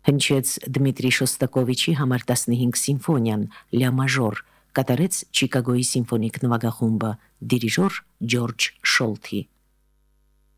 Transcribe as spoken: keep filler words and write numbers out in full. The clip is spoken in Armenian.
Հնչեց Դմիտրի Շոստակովիչի համար տասնհինգ սիմֆոնիան, լյա մաժոր, կատարեց Չիկագոյի սիմֆոնիկ նվագախումբը, դիրիժոր Ջորջ Շոլթի։